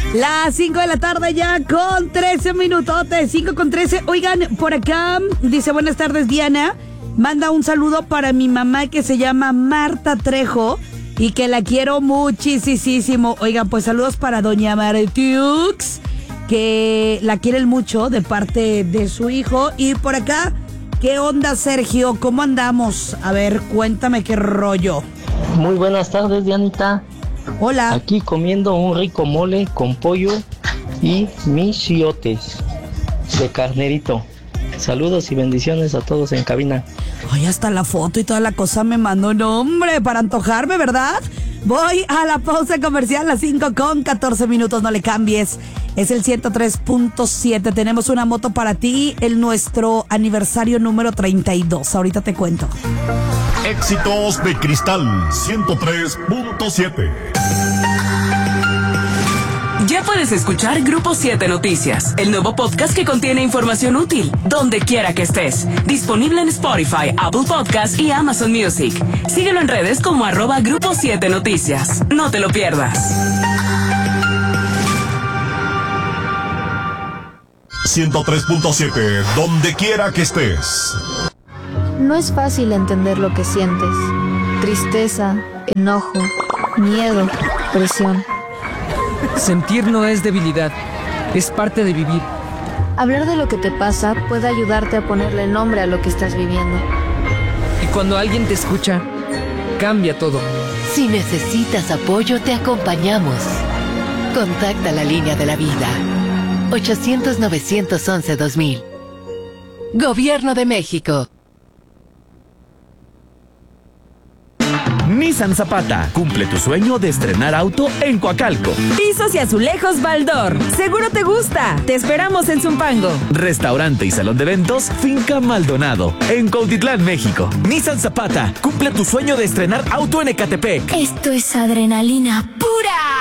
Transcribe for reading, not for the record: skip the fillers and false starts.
Las 5 de la tarde ya con 13 minutotes, 5 con 13. Oigan, por acá dice, buenas tardes Diana, manda un saludo para mi mamá que se llama Marta Trejo y que la quiero muchísimo. Oigan, pues saludos para doña Martiux, que la quieren mucho de parte de su hijo. Y por acá, ¿qué onda Sergio? ¿Cómo andamos? A ver, cuéntame qué rollo. Muy buenas tardes Dianita. Hola. Aquí comiendo un rico mole con pollo y michiotes de carnerito. Saludos y bendiciones a todos en cabina. Ay, hasta la foto y toda la cosa me mandó, no hombre, para antojarme, ¿verdad? Voy a la pausa comercial, las 5 con 14 minutos, no le cambies. Es el 103.7, tenemos una moto para ti, nuestro aniversario número 32, ahorita te cuento. Éxitos de Cristal 103.7. Ya puedes escuchar Grupo 7 Noticias, el nuevo podcast que contiene información útil, donde quiera que estés. Disponible en Spotify, Apple Podcasts y Amazon Music. Síguelo en redes como @Grupo 7 Noticias. No te lo pierdas. 103.7, donde quiera que estés. No es fácil entender lo que sientes. Tristeza, enojo, miedo, presión. Sentir no es debilidad, es parte de vivir. Hablar de lo que te pasa puede ayudarte a ponerle nombre a lo que estás viviendo. Y cuando alguien te escucha, cambia todo. Si necesitas apoyo, te acompañamos. Contacta la línea de la vida. 800-911-2000. Gobierno de México. Nissan Zapata, cumple tu sueño de estrenar auto en Coacalco. Pisos y azulejos Baldor, seguro te gusta. Te esperamos en Zumpango. Restaurante y salón de eventos Finca Maldonado, en Cuautitlán, México. Nissan Zapata, cumple tu sueño de estrenar auto en Ecatepec. Esto es adrenalina pura.